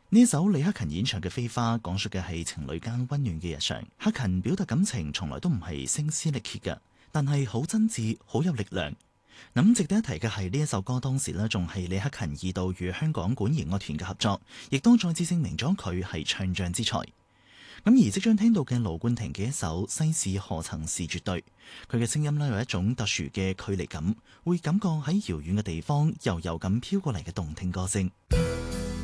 呢首李克勤演唱嘅《飛花》講述嘅係情侶間溫暖嘅日常。克勤表達感情從來都唔係聲嘶力竭嘅，但係好真摯，好有力量。咁值得一提嘅係呢一首歌當時呢仲係李克勤二度與香港管弦樂團嘅合作，亦都再次證明咗佢係唱將之才。咁而即將聽到嘅盧冠廷嘅一首《世事何曾是絕對》，佢嘅聲音呢有一種特殊嘅距離感，會感覺喺遙遠嘅地方悠悠咁飄過嚟嘅動聽歌聲。